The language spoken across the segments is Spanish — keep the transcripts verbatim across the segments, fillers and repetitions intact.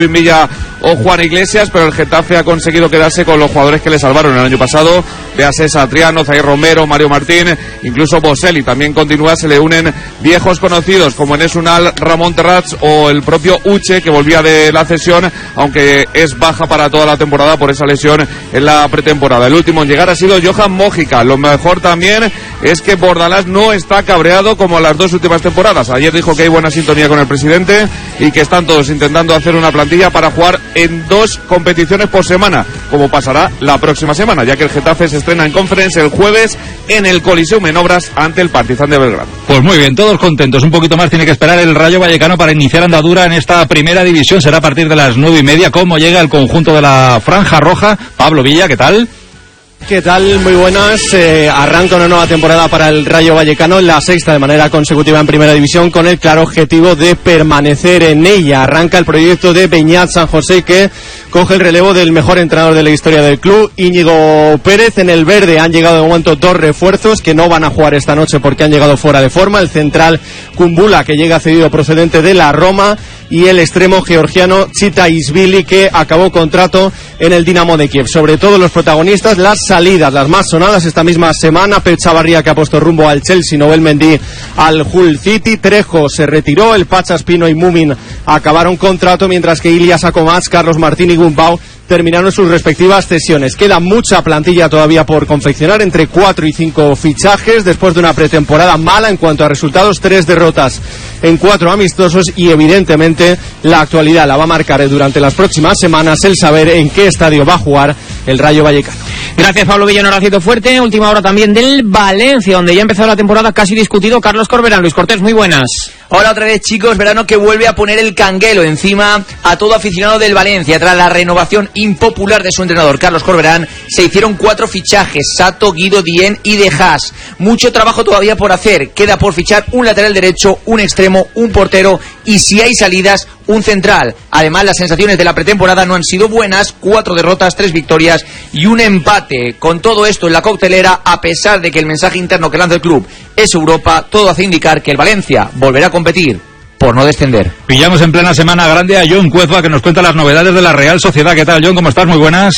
Villa o Juan Iglesias, pero el Getafe ha conseguido quedarse con los jugadores que le salvaron el año pasado. Véase Satriano, Zaire Romero, Mario Martín, incluso Boselli. También continúa, se le unen viejos conocidos como Enes Unal, Ramón Terrats o el propio Uche, que volvía de la cesión, aunque es baja para toda la temporada por esa lesión en la pretemporada. El último en llegar ha sido Johan Mójica. Lo mejor también es que Bordalás no está cabreado como en las dos últimas temporadas. Ayer dijo que hay buena sintonía con el presidente y que están todos intentando hacer una plantilla para jugar en dos competiciones por semana, como pasará la próxima semana, ya que el Getafe se estrena en Conference el jueves en el Coliseum en Obras ante el Partizan de Belgrado. Pues muy bien, todos contentos. Un poquito más tiene que esperar el Rayo Vallecano para iniciar andadura en esta primera división. Será a partir de las nueve y media. ¿Cómo llega el conjunto de la Franja Roja? Pablo Villa, ¿qué tal? ¿Qué tal? Muy buenas. Eh, arranca una nueva temporada para el Rayo Vallecano, la sexta de manera consecutiva en Primera División, con el claro objetivo de permanecer en ella. Arranca el proyecto de Beñat San José, que coge el relevo del mejor entrenador de la historia del club, Íñigo Pérez. En el verde han llegado de momento dos refuerzos que no van a jugar esta noche porque han llegado fuera de forma. El central Kumbula, que llega cedido procedente de la Roma, y el extremo georgiano Chita Isvili, que acabó contrato en el Dinamo de Kiev. Sobre todo los protagonistas, las salidas, las más sonadas esta misma semana. Pep Chavarría, que ha puesto rumbo al Chelsea, Nobel Mendy al Hull City, Trejo se retiró, el Pacha Espino y Mumin acabaron contrato, mientras que Ilias Akomats, Carlos Martín y Gumbau terminaron sus respectivas cesiones. Queda mucha plantilla todavía por confeccionar, entre cuatro y cinco fichajes, después de una pretemporada mala en cuanto a resultados, tres derrotas en cuatro amistosos, y evidentemente la actualidad la va a marcar durante las próximas semanas el saber en qué estadio va a jugar el Rayo Vallecano. Gracias, Pablo Villa, un abracito fuerte. Última hora también del Valencia, donde ya ha empezado la temporada casi discutido. Carlos Corberán. Luis Cortés, muy buenas. Hola otra vez, chicos. Verano que vuelve a poner el canguelo encima a todo aficionado del Valencia. Tras la renovación impopular de su entrenador, Carlos Corberán, se hicieron cuatro fichajes: Sato, Guido, Dien y De Haas. Mucho trabajo todavía por hacer. Queda por fichar un lateral derecho, un extremo, un portero y, si hay salidas, un central. Además, las sensaciones de la pretemporada no han sido buenas. Cuatro derrotas, tres victorias y un empate. Con todo esto en la coctelera, a pesar de que el mensaje interno que lanza el club es Europa, todo hace indicar que el Valencia volverá a competir por no descender. Pillamos en plena semana grande a John Cuezba, que nos cuenta las novedades de la Real Sociedad. ¿Qué tal, John? ¿Cómo estás? Muy buenas.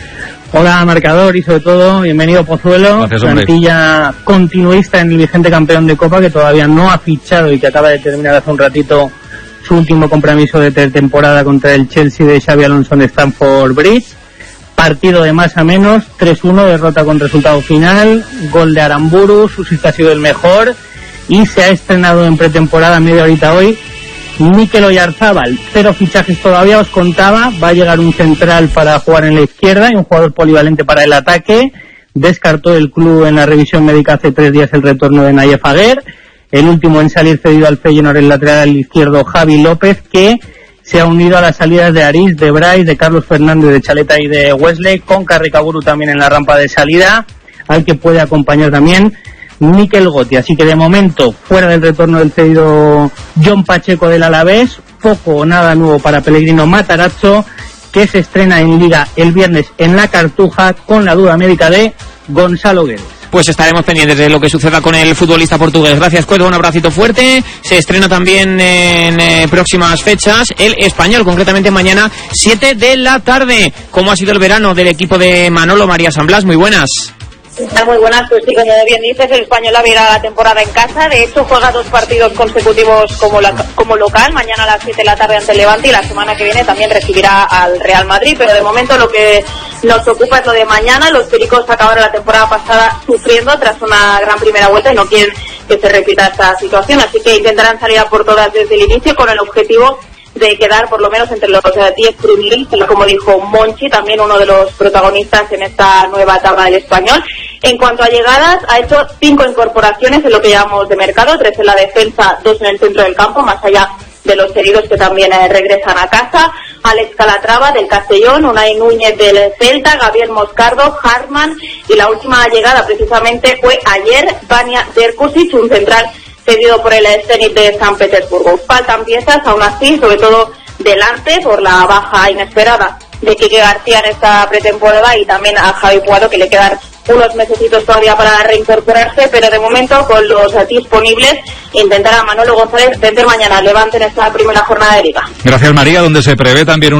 Hola, marcador, y sobre todo, bienvenido Pozuelo. Gracias, hombre. Plantilla continuista en el vigente campeón de Copa, que todavía no ha fichado y que acaba de terminar hace un ratito su último compromiso de pretemporada contra el Chelsea de Xabi Alonso en Stamford Bridge. Partido de más a menos, tres uno, derrota con resultado final, gol de Aramburu, su sitio ha sido el mejor, y se ha estrenado en pretemporada media horita hoy Mikel Oyarzábal. Cero fichajes todavía, os contaba. Va a llegar un central para jugar en la izquierda y un jugador polivalente para el ataque. Descartó el club en la revisión médica hace tres días el retorno de Nayef Aguer. El último en salir cedido al Feyenoord, el lateral izquierdo Javi López, que se ha unido a las salidas de Aris, de Bryce, de Carlos Fernández, de Chaleta y de Wesley, con Carricaburu también en la rampa de salida, al que puede acompañar también Mikel Gotti. Así que de momento, fuera del retorno del cedido John Pacheco del Alavés, poco o nada nuevo para Pellegrino Matarazzo, que se estrena en Liga el viernes en la Cartuja con la duda médica de Gonzalo Guedes. Pues estaremos pendientes de lo que suceda con el futbolista portugués. Gracias, Cueto, un abracito fuerte. Se estrena también en eh, próximas fechas el Español, concretamente mañana, siete de la tarde. ¿Cómo ha sido el verano del equipo de Manolo María San Blas? Muy buenas. Muy buenas, pues sí, como bien dices, el Español abrirá la temporada en casa. De hecho, juega dos partidos consecutivos como, la, como local, mañana a las siete de la tarde ante el Levante, y la semana que viene también recibirá al Real Madrid. Pero de momento lo que nos ocupa es lo de mañana. Los Pericos acabaron la temporada pasada sufriendo tras una gran primera vuelta y no quieren que se repita esta situación, así que intentarán salir a por todas desde el inicio con el objetivo de quedar por lo menos entre los diez primeros, como dijo Monchi, también uno de los protagonistas en esta nueva etapa del Español. En cuanto a llegadas, ha hecho cinco incorporaciones en lo que llamamos de mercado, tres en la defensa, dos en el centro del campo, más allá de los heridos que también eh, regresan a casa. Alex Calatrava del Castellón, Unai Núñez del Celta, Gabriel Moscardo, Hartmann, y la última llegada precisamente fue ayer, Vania Derkusic, un central cedido por el Zenit de San Petersburgo. Faltan piezas aún así, sobre todo delante, por la baja inesperada de Quique García en esta pretemporada, y también a Javi Puado, que le quedan unos mesecitos todavía para reincorporarse, pero de momento con los disponibles intentará Manolo González vencer mañana al Levante en esta primera jornada de Liga. Gracias, María, donde se prevé también un